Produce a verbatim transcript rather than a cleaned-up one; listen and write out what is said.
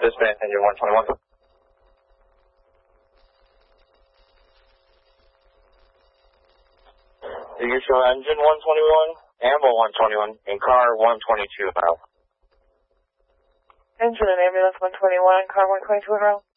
Dispatch engine one twenty-one. You can show engine one twenty-one, ambo one twenty-one, and car one twenty-two now. Engine and ambulance one twenty-one, car one twenty-two in row.